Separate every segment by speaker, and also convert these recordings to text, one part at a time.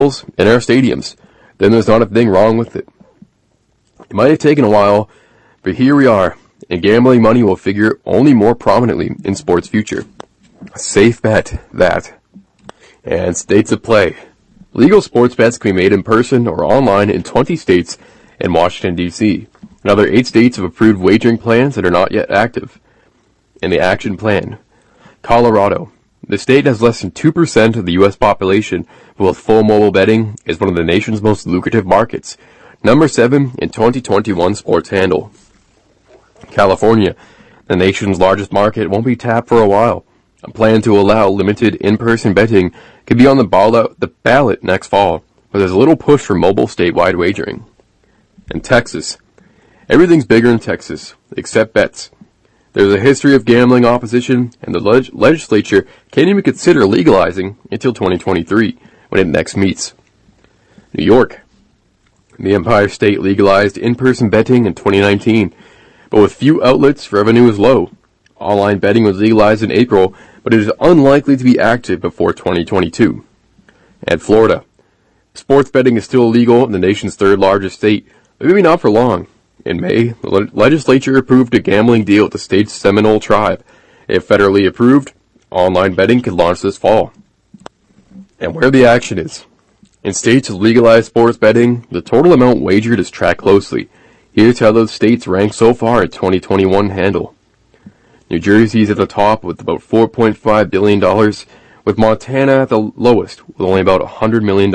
Speaker 1: in our stadiums, then there's not a thing wrong with it. It might have taken a while, but here we are, and gambling money will figure only more prominently in sports' future. A safe bet, that. And states of play. Legal sports bets can be made in person or online in 20 states and Washington, D.C. Another 8 states have approved wagering plans that are not yet active. And the action plan. Colorado. The state has less than 2% of the U.S. population, but with full mobile betting is one of the nation's most lucrative markets. Number 7 in 2021 sports handle. California. The nation's largest market won't be tapped for a while. A plan to allow limited in-person betting could be on the ballot next fall, but there's a little push for mobile statewide wagering. In Texas. Everything's bigger in Texas, except bets. There's a history of gambling opposition, and the legislature can't even consider legalizing until 2023, when it next meets. New York. The Empire State legalized in-person betting in 2019, but with few outlets, revenue is low. Online betting was legalized in April, but it is unlikely to be active before 2022. And Florida. Sports betting is still illegal in the nation's third largest state, but maybe not for long. In May, the legislature approved a gambling deal with the state's Seminole tribe. If federally approved, online betting could launch this fall. And where the action is. In states with legalized sports betting, the total amount wagered is tracked closely. Here's how those states rank so far in 2021 handle. New Jersey's at the top with about $4.5 billion, with Montana at the lowest with only about $100 million.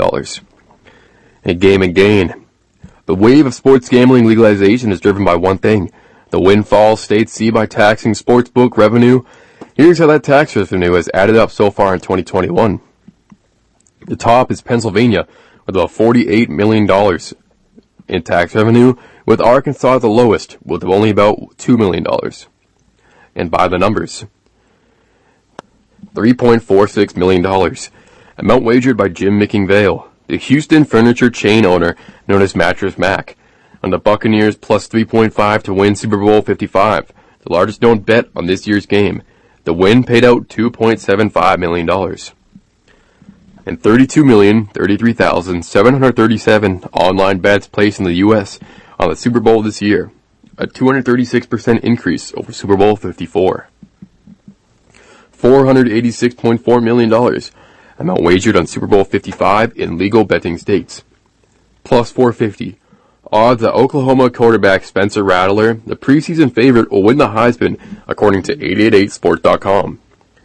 Speaker 1: And game and gain. The wave of sports gambling legalization is driven by one thing, the windfall states see by taxing sportsbook revenue. Here's how that tax revenue has added up so far in 2021. The top is Pennsylvania, with about $48 million in tax revenue, with Arkansas the lowest, with only about $2 million. And by the numbers. $3.46 million. Amount wagered by Jim McIngvale, the Houston furniture chain owner known as Mattress Mac, on the Buccaneers plus 3.5 to win Super Bowl 55, the largest known bet on this year's game. The win paid out $2.75 million. And 32,033,737 online bets placed in the U.S. on the Super Bowl this year, a 236% increase over Super Bowl 54. $486.4 million. Amount wagered on Super Bowl 55 in legal betting states. Plus 450. Odds that Oklahoma quarterback Spencer Rattler, the preseason favorite, will win the Heisman, according to 888sport.com.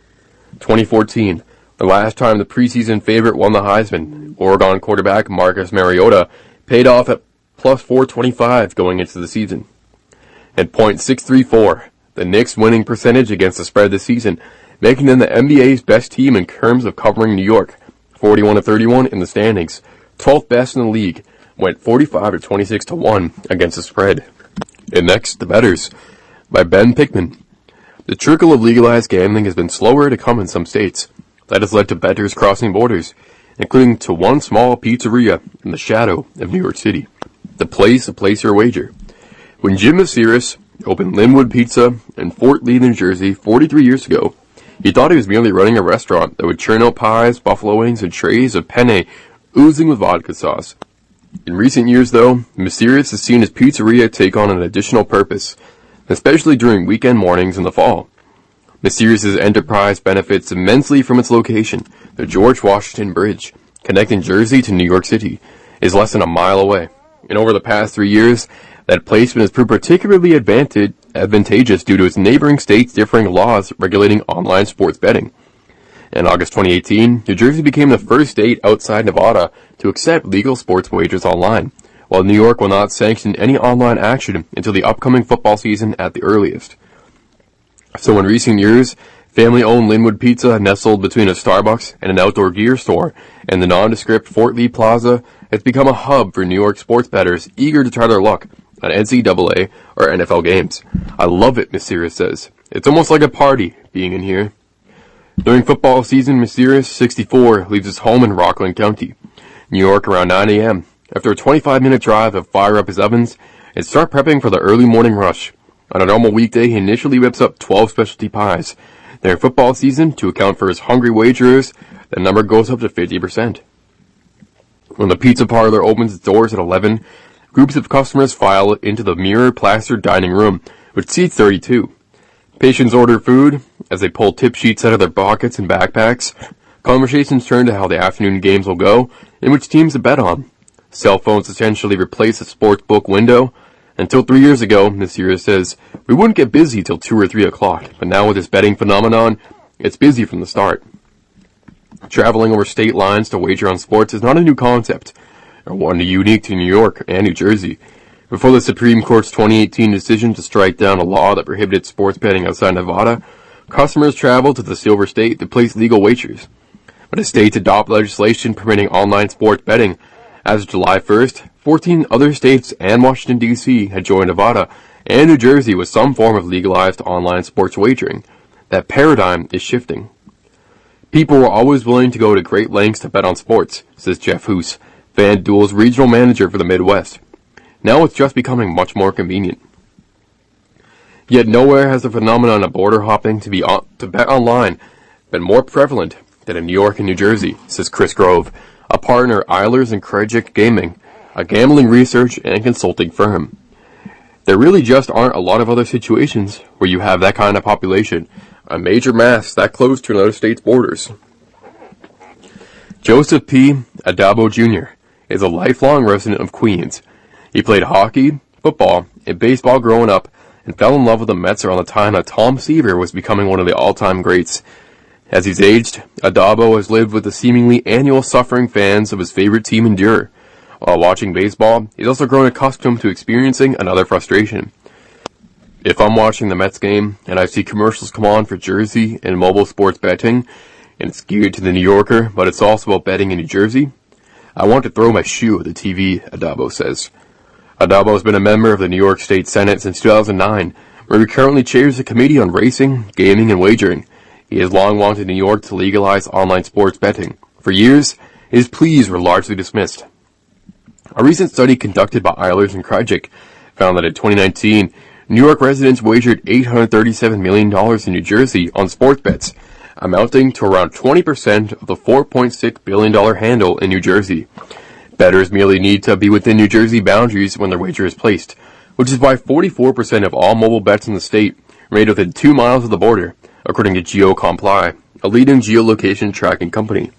Speaker 1: 2014. The last time the preseason favorite won the Heisman, Oregon quarterback Marcus Mariota paid off at plus 425 going into the season. And .634. The Knicks' winning percentage against the spread this season, making them the NBA's best team in terms of covering New York. 41-31 in the standings. 12th best in the league. Went 45-26-1 against the spread. And next, the bettors. By Ben Pickman. The trickle of legalized gambling has been slower to come in some states. That has led to bettors crossing borders, including to one small pizzeria in the shadow of New York City. To place your wager. When Jim Masiris opened Linwood Pizza in Fort Lee, New Jersey 43 years ago, he thought he was merely running a restaurant that would churn out pies, buffalo wings, and trays of penne oozing with vodka sauce. In recent years, though, Masiris has seen his pizzeria take on an additional purpose, especially during weekend mornings in the fall. Masiris' enterprise benefits immensely from its location. The George Washington Bridge, connecting Jersey to New York City, is less than a mile away. And over the past 3 years, that placement has proved particularly advantageous due to its neighboring states' differing laws regulating online sports betting. In August 2018, New Jersey became the first state outside Nevada to accept legal sports wagers online, while New York will not sanction any online action until the upcoming football season at the earliest. So in recent years, family-owned Linwood Pizza, nestled between a Starbucks and an outdoor gear store, and the nondescript Fort Lee Plaza, has become a hub for New York sports bettors eager to try their luck on NCAA or NFL games. I love it, Masiris says. It's almost like a party being in here. During football season, Masiris, 64, leaves his home in Rockland County, New York around 9 a.m. After a 25-minute drive to fire up his ovens and start prepping for the early morning rush. On a normal weekday, he initially whips up 12 specialty pies. During football season, to account for his hungry wagerers, the number goes up to 50%. When the pizza parlor opens its doors at 11, groups of customers file into the mirror-plastered dining room, which seats 32. Patients order food. As they pull tip sheets out of their pockets and backpacks, conversations turn to how the afternoon games will go and which teams to bet on. Cell phones essentially replace the sports book window. Until 3 years ago, Ms. Sears says, we wouldn't get busy till 2 or 3 o'clock, but now with this betting phenomenon, it's busy from the start. Traveling over state lines to wager on sports is not a new concept, or one unique to New York and New Jersey. Before the Supreme Court's 2018 decision to strike down a law that prohibited sports betting outside Nevada, customers traveled to the Silver State to place legal wagers. But as states adopt legislation permitting online sports betting, as of July 1st, 14 other states and Washington, D.C. had joined Nevada and New Jersey with some form of legalized online sports wagering. That paradigm is shifting. People were always willing to go to great lengths to bet on sports, says Jeff Hoos, FanDuel's regional manager for the Midwest. Now it's just becoming much more convenient. Yet nowhere has the phenomenon of border hopping to bet online been more prevalent than in New York and New Jersey, says Chris Grove, a partner at Eilers & Krejcik Gaming, a gambling research and consulting firm. There really just aren't a lot of other situations where you have that kind of population, a major mass that close to another state's borders. Joseph P. Adabo Jr. is a lifelong resident of Queens. He played hockey, football, and baseball growing up and fell in love with the Mets around the time that Tom Seaver was becoming one of the all-time greats. As he's aged, Adabo has lived with the seemingly annual suffering fans of his favorite team endure. While watching baseball, he's also grown accustomed to experiencing another frustration. If I'm watching the Mets game and I see commercials come on for Jersey and mobile sports betting, and it's geared to the New Yorker, but it's also about betting in New Jersey, I want to throw my shoe at the TV, Adabo says. Adabo has been a member of the New York State Senate since 2009, where he currently chairs a committee on racing, gaming, and wagering. He has long wanted New York to legalize online sports betting. For years, his pleas were largely dismissed. A recent study conducted by Eilers & Krejcik found that in 2019, New York residents wagered $837 million in New Jersey on sports bets, amounting to around 20% of the $4.6 billion handle in New Jersey. Bettors merely need to be within New Jersey boundaries when their wager is placed, which is why 44% of all mobile bets in the state are made within 2 miles of the border, according to GeoComply, a leading geolocation tracking company.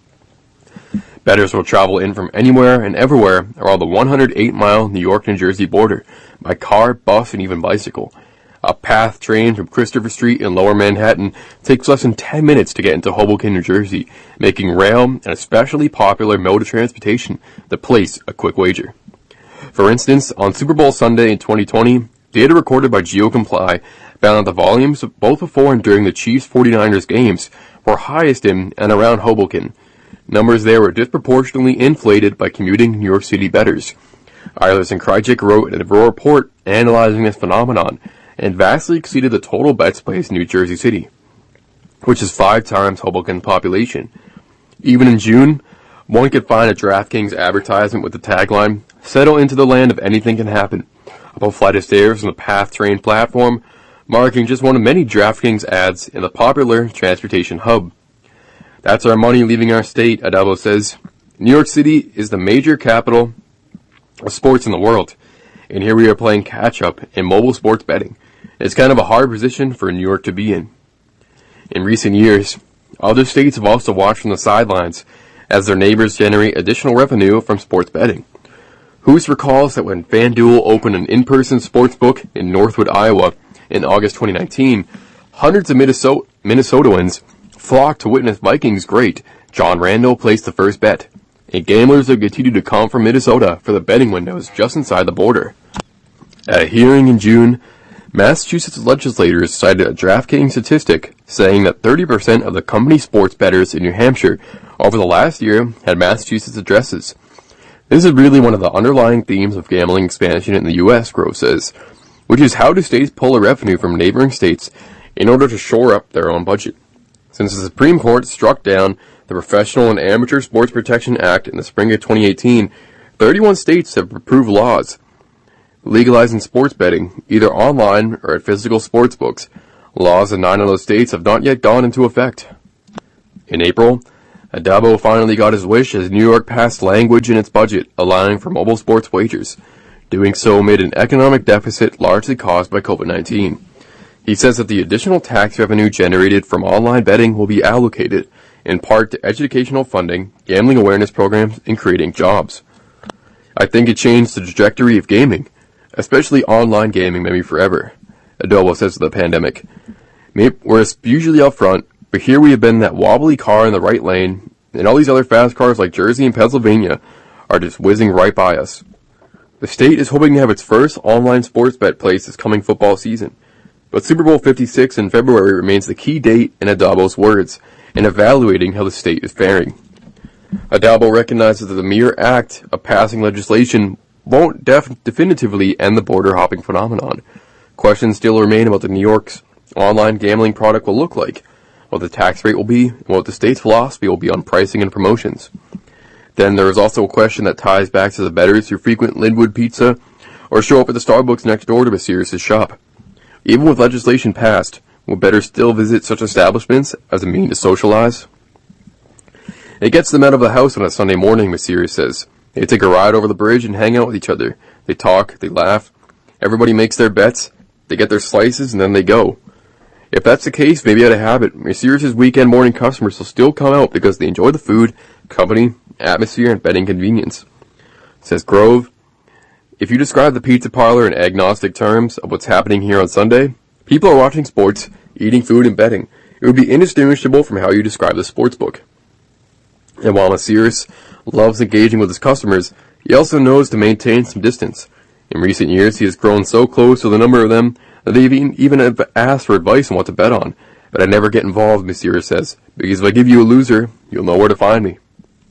Speaker 1: Bettors will travel in from anywhere and everywhere around the 108-mile New York-New Jersey border by car, bus, and even bicycle. A PATH train from Christopher Street in Lower Manhattan takes less than 10 minutes to get into Hoboken, New Jersey, making rail an especially popular mode of transportation to place a quick wager. For instance, on Super Bowl Sunday in 2020, data recorded by GeoComply found that the volumes both before and during the Chiefs-49ers games were highest in and around Hoboken. Numbers there were disproportionately inflated by commuting New York City bettors. Eilers & Krejcik wrote in a report analyzing this phenomenon and vastly exceeded the total bets placed in New Jersey City, which is 5 times Hoboken's population. Even in June, one could find a DraftKings advertisement with the tagline, "Settle into the land of anything can happen," up a flight of stairs on the PATH train platform, marking just one of many DraftKings ads in the popular transportation hub. That's our money leaving our state, Adabo says. New York City is the major capital of sports in the world, and here we are playing catch-up in mobile sports betting. It's kind of a hard position for New York to be in. In recent years, other states have also watched from the sidelines as their neighbors generate additional revenue from sports betting. Hoos recalls that when FanDuel opened an in-person sports book in Northwood, Iowa in August 2019, hundreds of Minnesotans flocked to witness Vikings great John Randall place the first bet, and gamblers have continued to come from Minnesota for the betting windows just inside the border. At a hearing in June, Massachusetts legislators cited a DraftKings statistic saying that 30% of the company sports bettors in New Hampshire over the last year had Massachusetts addresses. This is really one of the underlying themes of gambling expansion in the U.S., Grove says, which is how do states pull a revenue from neighboring states in order to shore up their own budget. Since the Supreme Court struck down the Professional and Amateur Sports Protection Act in the spring of 2018, 31 states have approved laws legalizing sports betting, either online or at physical sports books. Laws in 9 of those states have not yet gone into effect. In April, Adabo finally got his wish as New York passed language in its budget allowing for mobile sports wagers, doing so amid an economic deficit largely caused by COVID-19. He says that the additional tax revenue generated from online betting will be allocated, in part to educational funding, gambling awareness programs, and creating jobs. I think it changed the trajectory of gaming, especially online gaming, maybe forever, Adobo says of the pandemic. We're usually up front, but here we have been that wobbly car in the right lane, and all these other fast cars like Jersey and Pennsylvania are just whizzing right by us. The state is hoping to have its first online sports bet place this coming football season, but Super Bowl 56 in February remains the key date in Adobo's words in evaluating how the state is faring. Adobo recognizes that the mere act of passing legislation won't definitively end the border hopping phenomenon. Questions still remain about the New York's online gambling product will look like, what the tax rate will be, and what the state's philosophy will be on pricing and promotions. Then there is also a question that ties back to the bettors who frequent Linwood Pizza or show up at the Starbucks next door to Bucyrus' shop. Even with legislation passed, will bettors still visit such establishments as a means to socialize? It gets them out of the house on a Sunday morning, Bucyrus says. They take a ride over the bridge and hang out with each other. They talk, they laugh. Everybody makes their bets, they get their slices, and then they go. If that's the case, maybe out of habit, Bucyrus' weekend morning customers will still come out because they enjoy the food, company, atmosphere, and betting convenience. Says Grove, if you describe the pizza parlor in agnostic terms of what's happening here on Sunday, people are watching sports, eating food, and betting. It would be indistinguishable from how you describe the sports book. And while Bucyrus loves engaging with his customers, he also knows to maintain some distance. In recent years, he has grown so close with a number of them that they've even asked for advice on what to bet on. But I never get involved, Bucyrus says, because if I give you a loser, you'll know where to find me.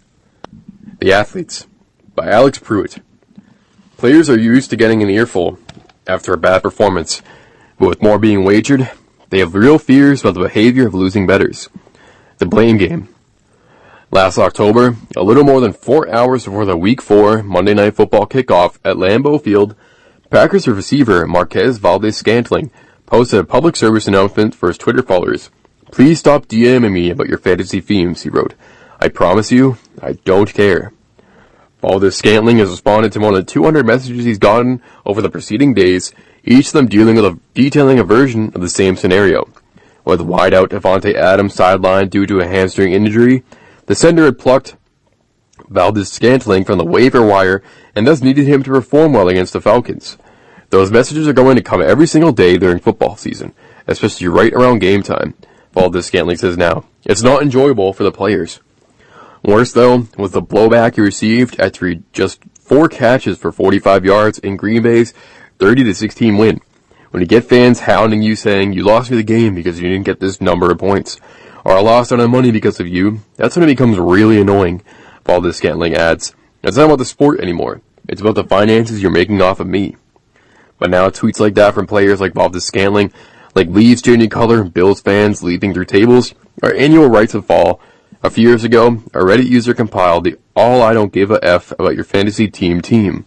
Speaker 1: The Athletes, by Alex Pruitt. Players are used to getting an earful after a bad performance, but with more being wagered, they have real fears about the behavior of losing bettors. The blame game. Last October, a little more than 4 hours before the Week 4 Monday Night Football kickoff at Lambeau Field, Packers receiver Marquez Valdes-Scantling posted a public service announcement for his Twitter followers. Please stop DMing me about your fantasy themes, he wrote. I promise you, I don't care. Valdes-Scantling has responded to more than 200 messages he's gotten over the preceding days, each of them detailing a version of the same scenario. With wideout Davante Adams sidelined due to a hamstring injury, the sender had plucked Valdes-Scantling from the waiver wire and thus needed him to perform well against the Falcons. Those messages are going to come every single day during football season, especially right around game time, Valdes-Scantling says now. It's not enjoyable for the players. Worse, though, was the blowback he received after just 4 catches for 45 yards in Green Bay's 30-16 win. When you get fans hounding you saying, you lost me the game because you didn't get this number of points, or I lost out on money because of you, that's when it becomes really annoying, Valdes-Scantling adds. It's not about the sport anymore. It's about the finances you're making off of me. But now tweets like that from players like Valdes-Scantling, like leaves changing color, Bills fans leaping through tables, our annual rights of fall. A few years ago, a Reddit user compiled the all I don't give a F about your fantasy team.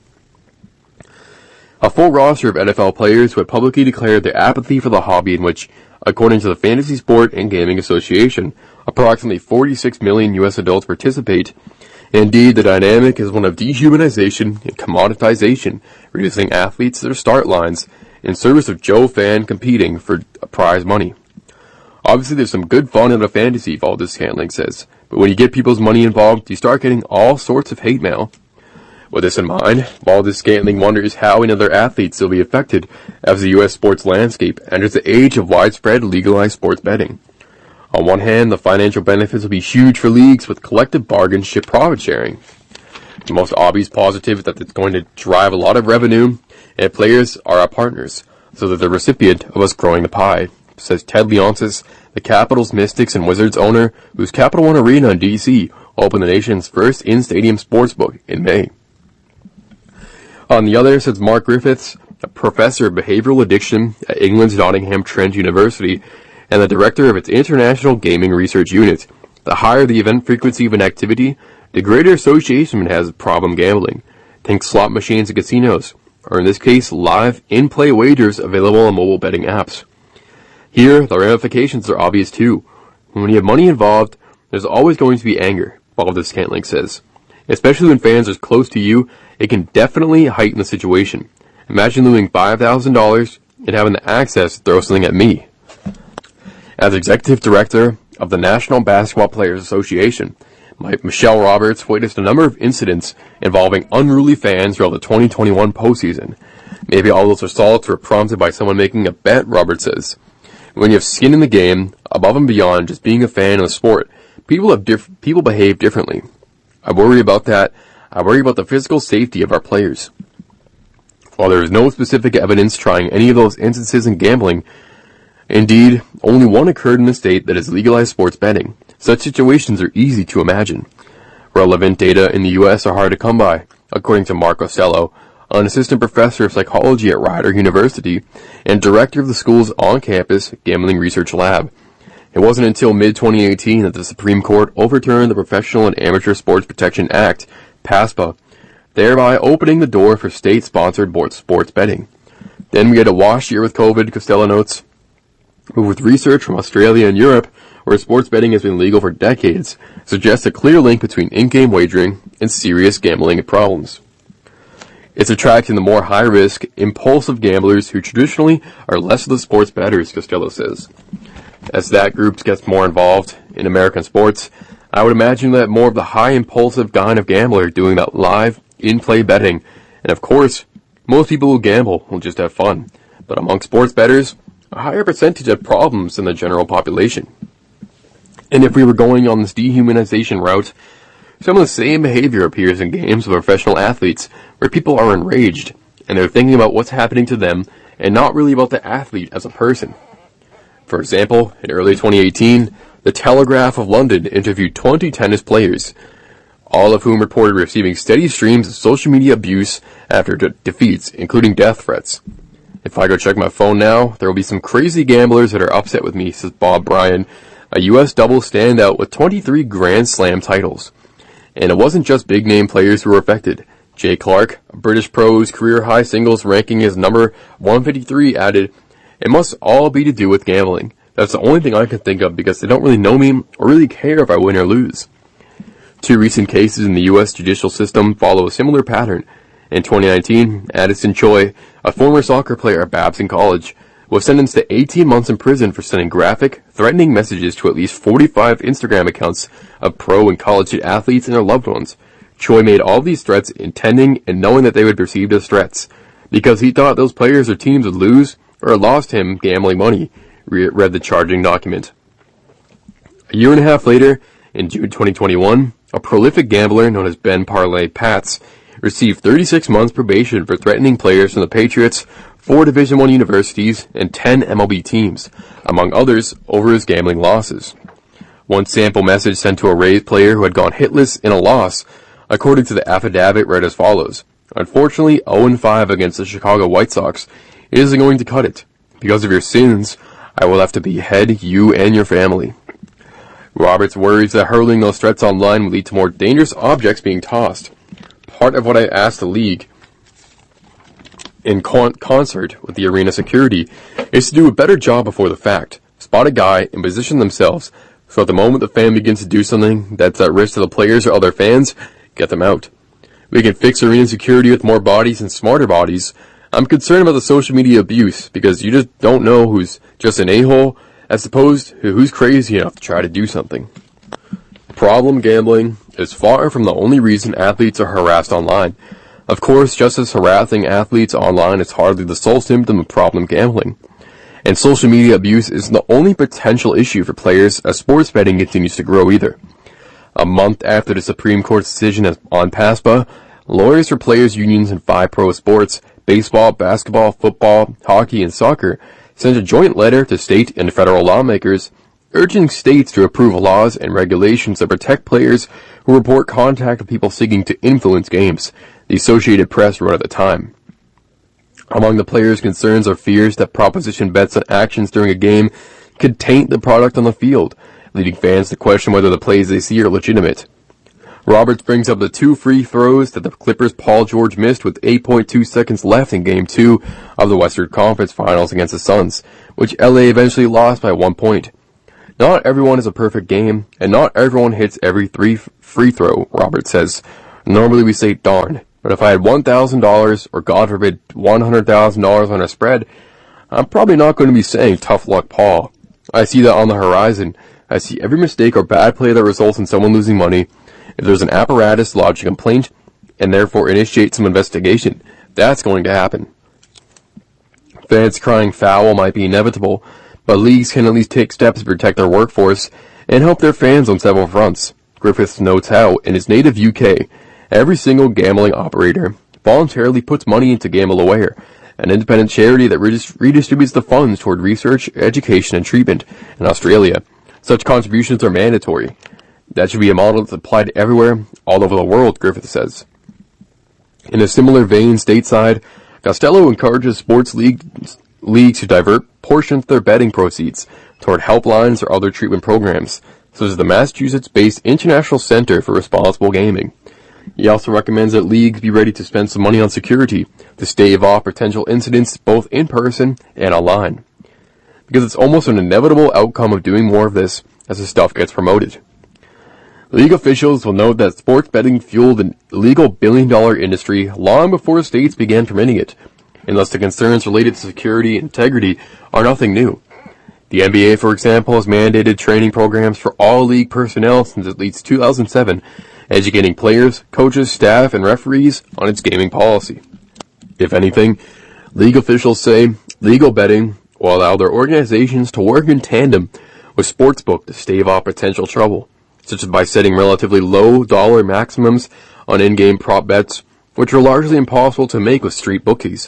Speaker 1: A full roster of NFL players who had publicly declared their apathy for the hobby in which, according to the Fantasy Sport and Gaming Association, approximately 46 million U.S. adults participate. Indeed, the dynamic is one of dehumanization and commoditization, reducing athletes to their start lines in service of Joe fan competing for prize money. Obviously, there's some good fun in a fantasy, Valdes-Scantling says, but when you get people's money involved, you start getting all sorts of hate mail. With this in mind, Valdes-Scantling wonders how any other athletes will be affected as the U.S. sports landscape enters the age of widespread legalized sports betting. On one hand, the financial benefits will be huge for leagues with collective bargains ship profit sharing. The most obvious positive is that it's going to drive a lot of revenue, and players are our partners, so they're the recipient of us growing the pie, says Ted Leonsis, the Capitals, Mystics, and Wizards owner, whose Capital One Arena in D.C. opened the nation's first in-stadium sportsbook in May. On the other, says Mark Griffiths, a professor of behavioral addiction at England's Nottingham Trent University and the director of its International Gaming Research Unit, the higher the event frequency of an activity, the greater association it has with problem gambling. Think slot machines and casinos, or in this case, live in-play wagers available on mobile betting apps. Here, the ramifications are obvious too. When you have money involved, there's always going to be anger, Balder Scantling says. Especially when fans are close to you, it can definitely heighten the situation. Imagine losing $5,000 and having the access to throw something at me. As executive director of the National Basketball Players Association, Michelle Roberts witnessed a number of incidents involving unruly fans throughout the 2021 postseason. Maybe all those assaults were prompted by someone making a bet, Roberts says. When you have skin in the game, above and beyond just being a fan of the sport, people behave differently. I worry about that. I worry about the physical safety of our players. While there is no specific evidence trying any of those instances in gambling, indeed, only one occurred in a state that has legalized sports betting. Such situations are easy to imagine. Relevant data in the U.S. are hard to come by, according to Mark Ocello, an assistant professor of psychology at Rider University and director of the school's on-campus gambling research lab. It wasn't until mid-2018 that the Supreme Court overturned the Professional and Amateur Sports Protection Act, PASPA, thereby opening the door for state-sponsored sports betting. Then we had a wash year with COVID, Costello notes. But with research from Australia and Europe, where sports betting has been legal for decades, suggests a clear link between in-game wagering and serious gambling problems. It's attracting the more high-risk, impulsive gamblers who traditionally are less of the sports bettors, Costello says. As that group gets more involved in American sports, I would imagine that more of the high-impulsive kind of gambler doing that live, in-play betting. And of course, most people who gamble will just have fun. But among sports bettors, a higher percentage have problems than the general population. And if we were going on this dehumanization route, some of the same behavior appears in games of professional athletes where people are enraged and they're thinking about what's happening to them and not really about the athlete as a person. For example, in early 2018, the Telegraph of London interviewed 20 tennis players, all of whom reported receiving steady streams of social media abuse after defeats, including death threats. If I go check my phone now, there will be some crazy gamblers that are upset with me, says Bob Bryan, a U.S. doubles standout with 23 Grand Slam titles. And it wasn't just big-name players who were affected. Jay Clark, a British pro whose career-high singles ranking is number 153, added, "It must all be to do with gambling. That's the only thing I can think of because they don't really know me or really care if I win or lose." Two recent cases in the U.S. judicial system follow a similar pattern. In 2019, Addison Choi, a former soccer player at Babson College, was sentenced to 18 months in prison for sending graphic, threatening messages to at least 45 Instagram accounts of pro and college athletes and their loved ones. Choi made all these threats intending and knowing that they would be perceived as threats, because he thought those players or teams would lose or lost him gambling money, read the charging document. A year and a half later, in June 2021, a prolific gambler known as Ben Parlay Pats received 36 months probation for threatening players from the Patriots, 4 Division I universities, and 10 MLB teams, among others, over his gambling losses. One sample message sent to a Rays player who had gone hitless in a loss, according to the affidavit, read as follows: "Unfortunately, 0-5 against the Chicago White Sox. It isn't going to cut it. Because of your sins, I will have to behead you and your family." Roberts worries that hurling those threats online will lead to more dangerous objects being tossed. Part of what I asked the league, in concert with the arena security, is to do a better job before the fact. Spot a guy and position themselves, so at the moment the fan begins to do something that's at risk to the players or other fans, get them out. We can fix arena security with more bodies and smarter bodies. I'm concerned about the social media abuse, because you just don't know who's just an a-hole, as opposed to who's crazy enough to try to do something. Problem gambling is far from the only reason athletes are harassed online. Of course, just as harassing athletes online is hardly the sole symptom of problem gambling. And social media abuse isn't the only potential issue for players as sports betting continues to grow either. A month after the Supreme Court's decision on PASPA, lawyers for players' unions in 5 pro sports, baseball, basketball, football, hockey, and soccer, sent a joint letter to state and federal lawmakers urging states to approve laws and regulations that protect players who report contact with people seeking to influence games, the Associated Press wrote at the time. Among the players' concerns are fears that proposition bets on actions during a game could taint the product on the field, leading fans to question whether the plays they see are legitimate. Roberts brings up the 2 free throws that the Clippers' Paul George missed with 8.2 seconds left in Game 2 of the Western Conference Finals against the Suns, which LA eventually lost by 1 point. Not everyone is a perfect game, and not everyone hits every free throw, Robert says. Normally we say darn, but if I had $1,000, or God forbid $100,000 on a spread, I'm probably not going to be saying tough luck, Paul. I see that on the horizon. I see every mistake or bad play that results in someone losing money. If there's an apparatus to lodge a complaint, and therefore initiate some investigation, that's going to happen. Fans crying foul might be inevitable, but leagues can at least take steps to protect their workforce and help their fans on several fronts. Griffiths notes how, in his native UK, every single gambling operator voluntarily puts money into Gamble Aware, an independent charity that redistributes the funds toward research, education, and treatment in Australia. Such contributions are mandatory. That should be a model that's applied everywhere, all over the world, Griffiths says. In a similar vein, stateside, Costello encourages sports leagues to divert portions of their betting proceeds toward helplines or other treatment programs, such as the Massachusetts-based International Center for Responsible Gaming. He also recommends that leagues be ready to spend some money on security to stave off potential incidents both in person and online, because it's almost an inevitable outcome of doing more of this as the stuff gets promoted. League officials will note that sports betting fueled an illegal billion-dollar industry long before states began permitting it, and thus the concerns related to security and integrity are nothing new. The NBA, for example, has mandated training programs for all league personnel since at least 2007, educating players, coaches, staff, and referees on its gaming policy. If anything, league officials say legal betting will allow their organizations to work in tandem with sportsbook to stave off potential trouble, such as by setting relatively low dollar maximums on in-game prop bets, which are largely impossible to make with street bookies.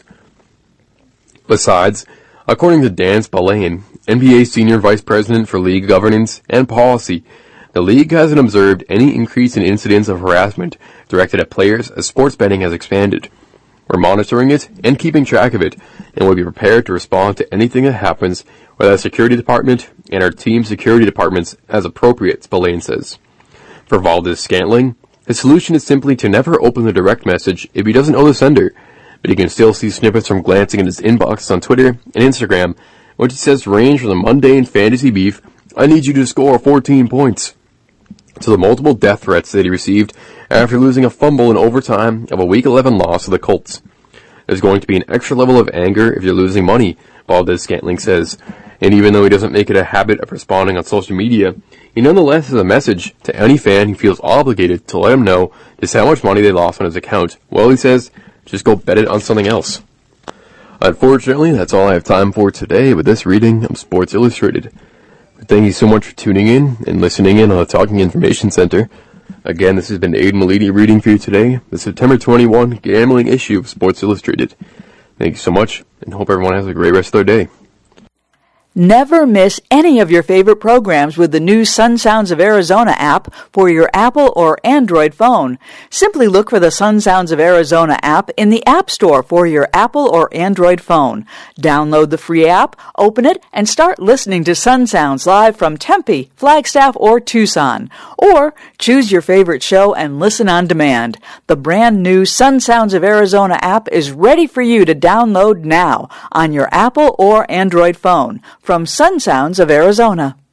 Speaker 1: Besides, according to Dan Spillane, NBA Senior Vice President for League Governance and Policy, the league hasn't observed any increase in incidents of harassment directed at players as sports betting has expanded. We're monitoring it and keeping track of it, and will be prepared to respond to anything that happens with our security department and our team security departments as appropriate, Spillane says. For Valdes-Scantling, his solution is simply to never open the direct message if he doesn't know the sender, but he can still see snippets from glancing at his inbox on Twitter and Instagram, which he says range from the mundane fantasy beef, "I need you to score 14 points," to the multiple death threats that he received after losing a fumble in overtime of a Week 11 loss to the Colts. There's going to be an extra level of anger if you're losing money, Valdes-Scantling says, and even though he doesn't make it a habit of responding on social media, he nonetheless has a message to any fan who feels obligated to let him know just how much money they lost on his account. Well, he says, just go bet it on something else. Unfortunately, that's all I have time for today with this reading of Sports Illustrated. Thank you so much for tuning in and listening in on the Talking Information Center. Again, this has been Aidan Malidi reading for you today, the September 21 gambling issue of Sports Illustrated. Thank you so much, and hope everyone has a great rest of their day.
Speaker 2: Never miss any of your favorite programs with the new Sun Sounds of Arizona app for your Apple or Android phone. Simply look for the Sun Sounds of Arizona app in the App Store for your Apple or Android phone. Download the free app, open it, and start listening to Sun Sounds live from Tempe, Flagstaff, or Tucson. Or choose your favorite show and listen on demand. The brand new Sun Sounds of Arizona app is ready for you to download now on your Apple or Android phone. From Sun Sounds of Arizona.